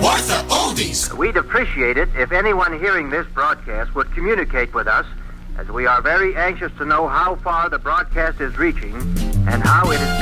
Martha Oldies. We'd appreciate it if anyone hearing this broadcast would communicate with us, as we are very anxious to know how far the broadcast is reaching and how it is